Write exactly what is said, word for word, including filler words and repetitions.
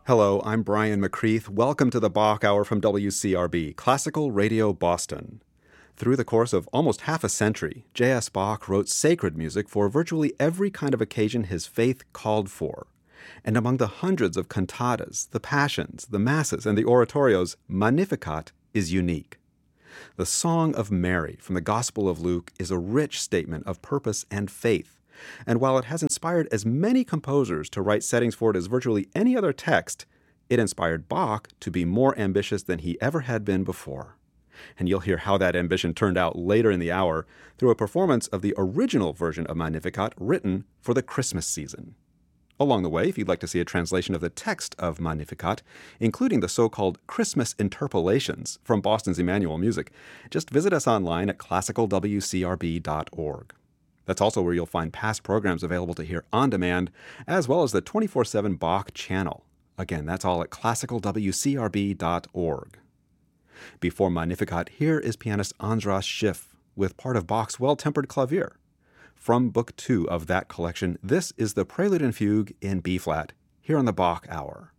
Hello, I'm Brian McCreath. Welcome to the Bach Hour from W C R B, Classical Radio Boston. Through the course of almost half a century, J S. Bach wrote sacred music for virtually every kind of occasion his faith called for. And among the hundreds of cantatas, the passions, the masses, and the oratorios, Magnificat is unique. The Song of Mary from the Gospel of Luke is a rich statement of purpose and faith. And while it has inspired as many composers to write settings for it as virtually any other text, it inspired Bach to be more ambitious than he ever had been before. And you'll hear how that ambition turned out later in the hour through a performance of the original version of Magnificat written for the Christmas season. Along the way, if you'd like to see a translation of the text of Magnificat, including the so-called Christmas interpolations from Boston's Emmanuel Music, just visit us online at classical w c r b dot org. That's also where you'll find past programs available to hear on demand, as well as the twenty-four seven Bach channel. Again, that's all at classical w c r b dot org. Before Magnificat, here is pianist Andras Schiff with part of Bach's Well-Tempered Clavier. From Book two of that collection, this is the Prelude and Fugue in B-flat, here on the Bach Hour.